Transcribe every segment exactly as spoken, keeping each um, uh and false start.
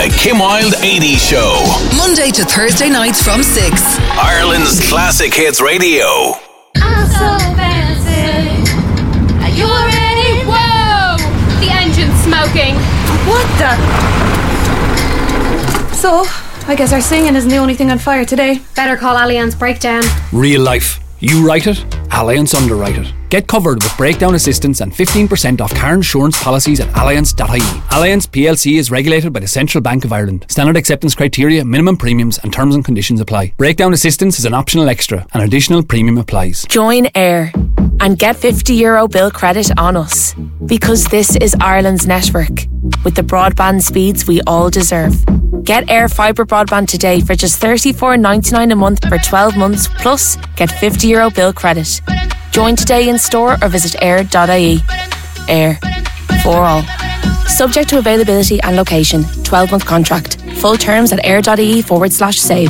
The Kim Wilde eighties Show. Monday to Thursday nights from six. Ireland's Classic Hits Radio. I'm so fancy. Are you ready? Whoa! The engine's smoking. What the? So, I guess our singing isn't the only thing on fire today. Better call Allianz Breakdown. Real life. You write it, Allianz underwrite it. Get covered with breakdown assistance and fifteen percent off car insurance policies at allianz dot I E. Allianz P L C is regulated by the Central Bank of Ireland. Standard acceptance criteria, minimum premiums and terms and conditions apply. Breakdown assistance is an optional extra. An additional premium applies. Join AIR and get fifty euro bill credit on us. Because this is Ireland's network, with the broadband speeds we all deserve. Get Air Fibre broadband today for just thirty-four ninety-nine a month for twelve months, plus get fifty euro bill credit. Join today in store or visit air dot I E. Air. For all. Subject to availability and location. twelve month contract. Full terms at air dot I E forward slash save.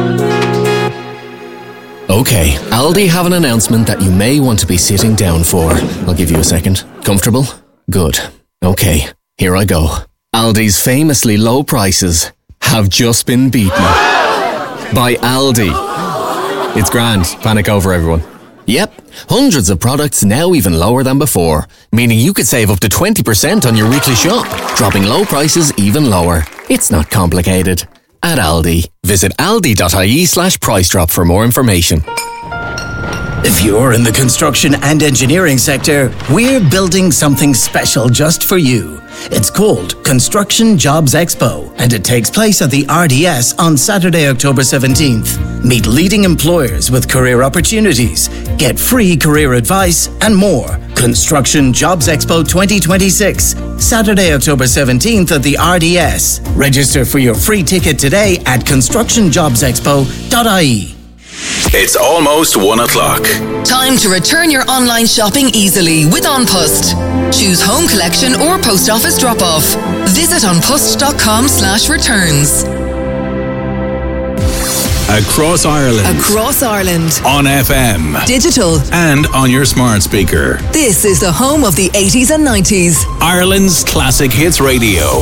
Okay, Aldi have an announcement that you may want to be sitting down for. I'll give you a second. Comfortable? Good. Okay, here I go. Aldi's famously low prices have just been beaten by Aldi. It's grand. Panic over, everyone. Yep, hundreds of products now even lower than before, meaning you could save up to twenty percent on your weekly shop, dropping low prices even lower. It's not complicated. At Aldi, visit aldi dot I E slash price drop for more information. If you're in the construction and engineering sector, we're building something special just for you. It's called Construction Jobs Expo, and it takes place at the R D S on Saturday, October seventeenth. Meet leading employers with career opportunities, get free career advice, and more. Construction Jobs Expo twenty twenty-six, Saturday, October seventeenth at the R D S. Register for your free ticket today at construction jobs expo dot I E. It's almost one o'clock. Time to return your online shopping easily with OnPost. Choose home collection or post office drop-off. Visit onpost.com slash returns. Across Ireland. Across Ireland. On F M. Digital. And on your smart speaker. This is the home of the eighties and nineties. Ireland's Classic Hits Radio.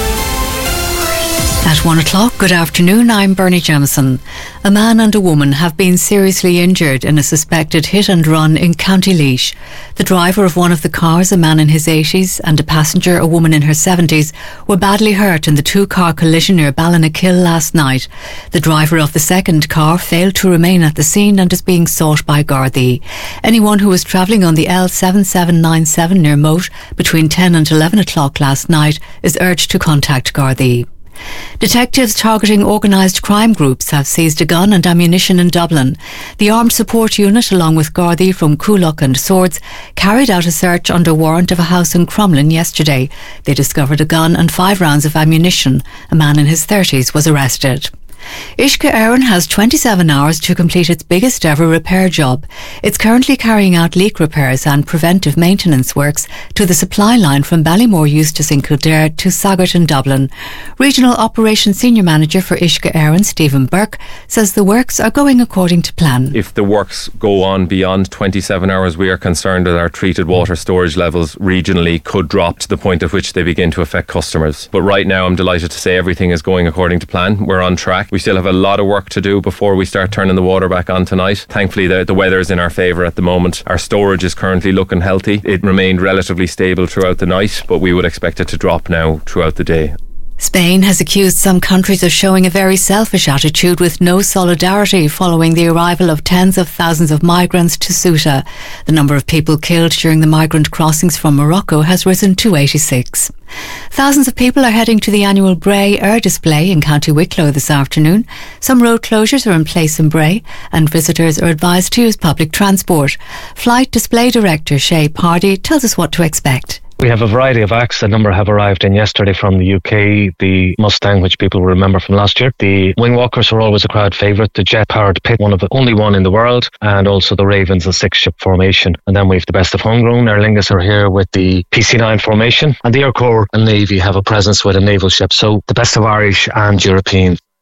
At one o'clock, good afternoon, I'm Bernie Jamieson. A man and a woman have been seriously injured in a suspected hit and run in County Laois. The driver of one of the cars, a man in his eighties, and a passenger, a woman in her seventies, were badly hurt in the two-car collision near Ballinackill last night. The driver of the second car failed to remain at the scene and is being sought by Gardaí. Anyone who was travelling on the L seven seven nine seven near Moat between ten and eleven o'clock last night is urged to contact Gardaí. Detectives targeting organised crime groups have seized a gun and ammunition in Dublin. The Armed Support Unit, along with Gardaí from Coolock and Swords, carried out a search under warrant of a house in Crumlin yesterday. They discovered a gun and five rounds of ammunition. A man in his thirties was arrested. Uisce Éireann has twenty-seven hours to complete its biggest ever repair job. It's currently carrying out leak repairs and preventive maintenance works to the supply line from Ballymore Eustace in Kildare to Saggart in Dublin. Regional Operations Senior Manager for Uisce Éireann, Stephen Burke, says the works are going according to plan. If the works go on beyond twenty-seven hours, we are concerned that our treated water storage levels regionally could drop to the point at which they begin to affect customers. But right now I'm delighted to say everything is going according to plan. We're on track. We still have a lot of work to do before we start turning the water back on tonight. Thankfully, the, the weather is in our favour at the moment. Our storage is currently looking healthy. It remained relatively stable throughout the night, but we would expect it to drop now throughout the day. Spain has accused some countries of showing a very selfish attitude with no solidarity following the arrival of tens of thousands of migrants to Ceuta. The number of people killed during the migrant crossings from Morocco has risen to eighty-six. Thousands of people are heading to the annual Bray Air Display in County Wicklow this afternoon. Some road closures are in place in Bray and visitors are advised to use public transport. Flight Display Director Shay Pardy tells us what to expect. We have a variety of acts. A number have arrived in yesterday from the U K. The Mustang, which people will remember from last year. The Wingwalkers were always a crowd favourite. The jet-powered Pit, one of the only one in the world. And also the Ravens, a six-ship formation. And then we have the best of homegrown. Aer Lingus are here with the P C nine formation. And the Air Corps and Navy have a presence with a naval ship. So the best of Irish and European.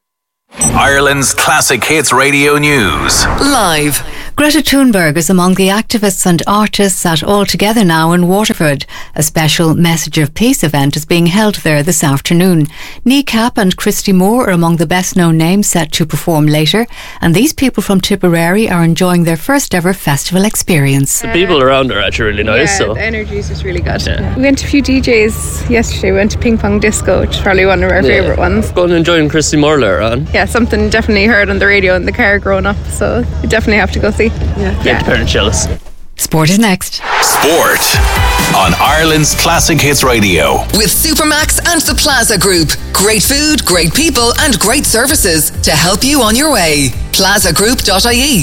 Ireland's Classic Hits Radio News. Live. Greta Thunberg is among the activists and artists at All Together Now in Waterford. A special Message of Peace event is being held there this afternoon. Kneecap and Christy Moore are among the best known names set to perform later, and these people from Tipperary are enjoying their first ever festival experience. The people around are actually really nice. Yeah, so. The energy is just really good. Yeah. We went to a few D Js yesterday. We went to Ping Pong Disco, which is probably one of our yeah. favourite ones. Going and enjoying Christy Moore later on. Yeah, something definitely heard on the radio in the car growing up, so you definitely have to go see. Yeah, get yeah. the parents jealous. Sport is next. Sport on Ireland's Classic Hits Radio. With Supermax and the Plaza Group. Great food, great people and great services to help you on your way. plaza group dot I E.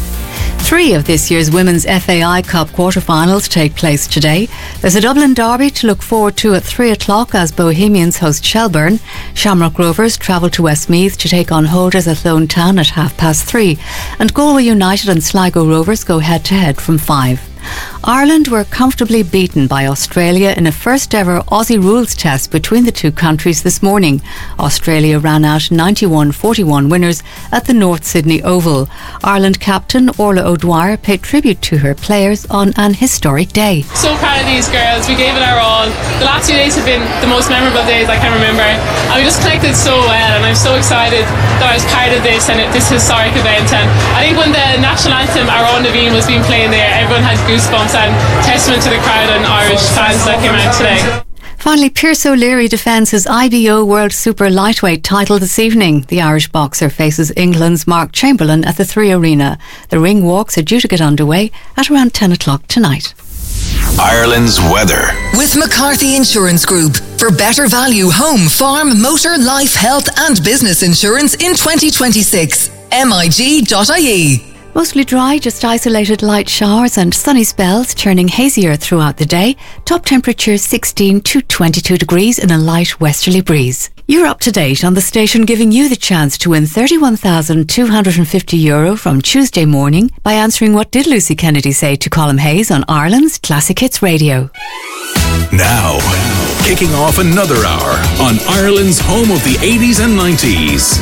Three of this year's Women's F A I Cup quarter-finals take place today. There's a Dublin derby to look forward to at three o'clock as Bohemians host Shelburne. Shamrock Rovers travel to Westmeath to take on holders at Lone Town at half past three. And Galway United and Sligo Rovers go head-to-head from five. Ireland were comfortably beaten by Australia in a first ever Aussie rules test between the two countries this morning. Australia ran out ninety-one forty-one winners at the North Sydney Oval. Ireland captain Orla O'Dwyer paid tribute to her players on an historic day. So proud of these girls. We gave it our all. The last few days have been the most memorable days I can remember, and we just connected so well, and I'm so excited that I was part of this and this historic event. And I think when the national anthem Our Own Naveen was being played there, everyone had goosebumps, and testament to the crowd and Irish fans that came out today. Finally, Pierce O'Leary defends his I B O World Super Lightweight title this evening. The Irish boxer faces England's Mark Chamberlain at the Three Arena. The ring walks are due to get underway at around ten o'clock tonight. Ireland's weather. With McCarthy Insurance Group. For better value home, farm, motor, life, health and business insurance in twenty twenty-six. M I G dot I E. Mostly dry, just isolated light showers and sunny spells, turning hazier throughout the day. Top temperatures sixteen to twenty-two degrees in a light westerly breeze. You're up to date on the station giving you the chance to win thirty-one thousand two hundred fifty euro from Tuesday morning by answering What Did Lucy Kennedy Say to Colm Hayes on Ireland's Classic Hits Radio. Now, kicking off another hour on Ireland's home of the eighties and nineties.